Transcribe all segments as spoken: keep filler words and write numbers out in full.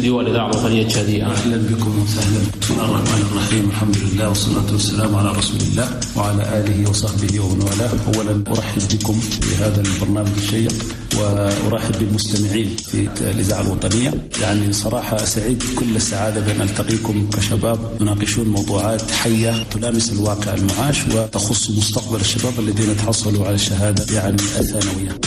استديو الإذاعة الوطنية التشادية. أهلا بكم وسهلا. بسم الله الرحمن الرحيم، الحمد لله والصلاة والسلام على رسول الله وعلى آله وصحبه ومن والاه. أولا أرحب بكم في هذا البرنامج الشيق وأرحب بالمستمعين في الإذاعة الوطنية. يعني صراحة سعيد كل السعادة بأن ألتقيكم كشباب تناقشون موضوعات حية تلامس الواقع المعاش وتخص مستقبل الشباب الذين تحصلوا على الشهادة يعني الثانوية.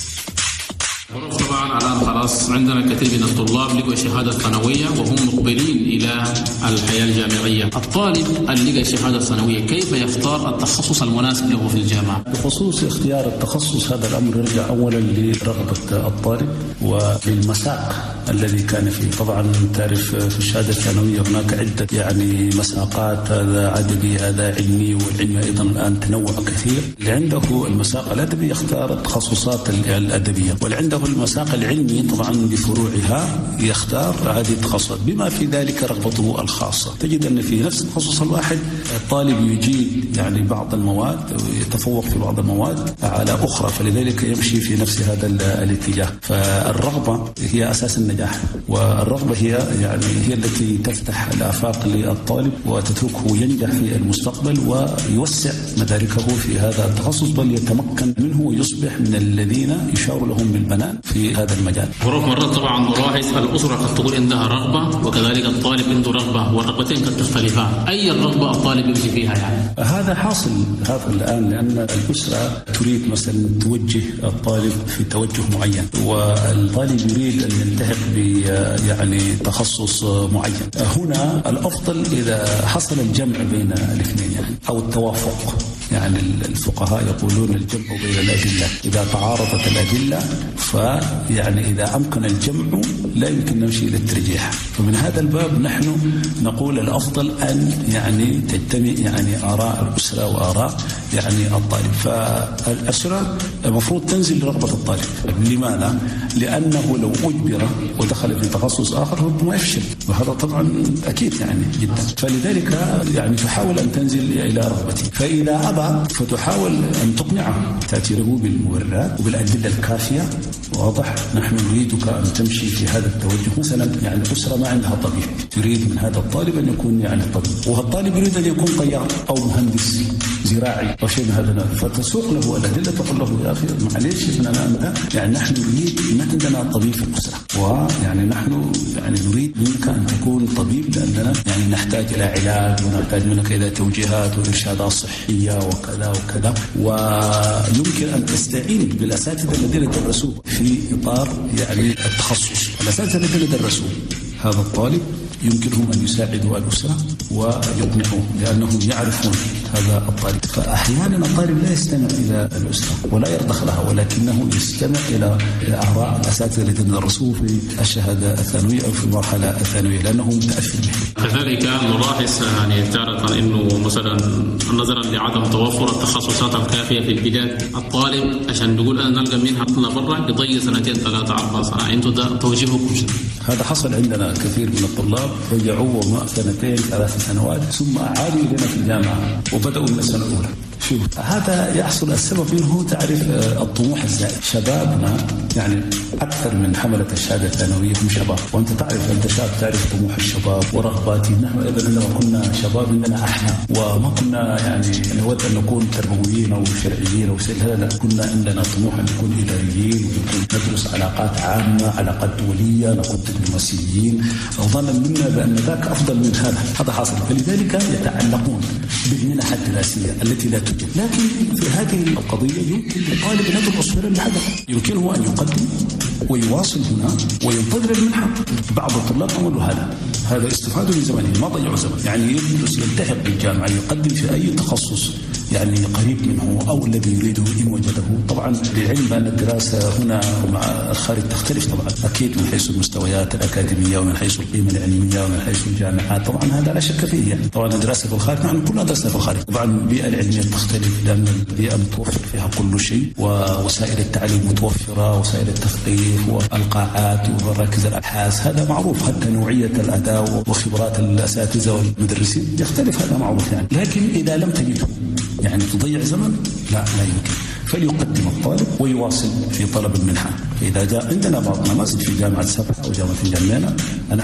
طبعا الآن خلاص عندنا كثير من الطلاب لقوا شهادة ثانوية وهم مقبلين إلى الحياة الجامعية. الطالب اللي لقى شهادة ثانوية كيف يختار التخصص المناسب له في الجامعة؟ بخصوص اختيار التخصص هذا الأمر يرجع أولا لرغبة الطالب وللمساق الذي كان فيه. طبعا تعرف في الشهادة الثانوية هناك عدة يعني مساقات، هذا عددي هذا علمي، والعلمي أيضا الآن تنوع كثير. اللي عنده المساق الأدبي يختار التخصصات الأدبية، واللي عنده المساق العلمي طبعا بفروعها يختار هذه التخصصات بما في ذلك رغبته الخاصة. تجد أن في نفس التخصص الواحد الطالب يجيد يعني بعض المواد ويتفوق في بعض المواد على أخرى، فلذلك يمشي في نفس هذا الاتجاه. فالرغبة هي أساس النجاح، والرغبة هي يعني هي التي تفتح الآفاق للطالب وتتركه ينجح في المستقبل ويوسع مداركه في هذا التخصص، بل يتمكن منه ويصبح من الذين يشار لهم بالبنان في هذا المجال. هناك مرات طبعا نلاحظ الأسرة قد تقول عندها رغبة وكذلك الطالب عنده رغبة، والرغبتين قد تختلفان. أي الرغبة الطالب يمشي فيها يعني؟ هذا حاصل هذا الآن، لأن الأسرة تريد مثلا توجه الطالب في توجه معين، والطالب يريد أن يلتحق ب يعني تخصص معين. هنا الأفضل إذا حصل الجمع بين الاثنين يعني أو التوافق. يعني الفقهاء يقولون الجمع بين الأدلة، إذا تعارضت الأدلة فيعني إذا أمكن الجمع لا يمكن نمشي إلى الترجيح. فمن هذا الباب نحن نقول الأفضل أن يعني تجتمع يعني آراء الأسرة وآراء يعني الطالب. فالأسرة المفروض تنزل لرغبة الطالب. لماذا؟ لأنه لو أجبر ودخل في تخصص آخر ربما يفشل، وهذا طبعا أكيد يعني جدا. فلذلك يعني تحاول أن تنزل إلى رغبته، فإذا أبى فتحاول أن تقنعه، تأتي له بالمبررات وبالأدلة الكافية. واضح؟ نحن نريدك أن تمشي في هذا التوجه. مثلا يعني الأسرة ما عندها طبيب، تريد من هذا الطالب أن يكون يعني طبيب، وهالطالب يريد أن يكون طيار أو مهندس زراعي أو شيء من هذا، فتسوق له الأدلة تقول له يا أخي معليش إننا أنت يعني نحن نريد ما عندنا طبيب في الأسرة، ويعني نحن يعني نريد منك أن تكون طبيب، لأننا يعني نحتاج إلى علاج ونحتاج منك إلى توجيهات وإرشادات صحية وكذا وكذا. ويمكن أن تستعين بالأساتذة الذين درسوه في إطار يعني التخصص. الأساتذة الذين درسوه هذا الطالب يمكنهم أن يساعدوا الأسرة ويقنعوه، لأنهم يعرفون هذا الطالب. فأحيانا الطالب لا يستمع إلى الأسرة ولا يرضخ لها، ولكنه يستمع إلى آراء الأساتذة الذين درسوه في الشهادة الثانوية أو في المرحلة الثانوية، لأنه متأثر به. كذلك نلاحظ يعني تعرف أنه مثلا نظرا لعدم توفر التخصصات الكافية في البلاد، الطالب عشان نقول أنا نلقى منها برا يضيع سنتين ثلاثة أربع سنة. أنتم ده توجيهكم شنو؟ هذا حصل عندنا كثير من الطلاب رجعوا سنتين ثلاث سنوات ثم أعادوا إلينا في الجامعة وبدأوا من السنة الأولى. شوف هذا يحصل السبب منه تعرف الطموح الزائد. شبابنا يعني أكثر من حملة الشهادة الثانوية هم شباب، وأنت تعرف أنت شاب تعرف طموح الشباب ورغباتي. نحن أيضا عندما كنا شباب عندنا أحلام وما كنا يعني نود أن نكون تربويين أو شرعيين أو شيء، لا كنا عندنا طموح أن نكون إداريين ونكون ندرس علاقات عامة، علاقات دولية، نكون دبلوماسيين، ظنا منا بأن ذاك أفضل من هذا. هذا حاصل، فلذلك يتعلقون بالمنح الدراسية التي لا توجد. لكن في هذه القضية يمكن للطالب أن يدرس في الهدف، يمكنه أن يقدم ويواصل هنا وينتظر المنحة. بعض الطلاب عملوا هذا هذا استفادوا من زمنه، ما ضيعوا زمن، يعني يدرس يلتحق بالجامعة يقدم في أي تخصص يعني قريب منه أو الذي يريده إن وجده. طبعا للعلم أن الدراسة هنا مع الخارج تختلف طبعا أكيد من حيث المستويات الأكاديمية ومن حيث القيمة العلمية ومن حيث الجامعات. طبعا هذا لا شك فيه يعني. طبعا الدراسة في الخارج نحن كلنا درسنا في الخارج. طبعا البيئة العلمية تختلف لأن البيئة متوفر فيها كل شيء، ووسائل التعليم متوفرة، وسائل التثقيف والقاعات ومراكز الأبحاث، هذا معروف. حتى نوعية الأداء وخبرات الأساتذة والمدرسين يختلف، هذا معروف يعني. لكن إذا لم تجده يعني تضيع زمن، لا لا يمكن. فليقدم الطالب ويواصل في طلب المنحة. إذا جاء عندنا بعض نماذج في جامعة سبعة أو جامعة الجنينة، أنا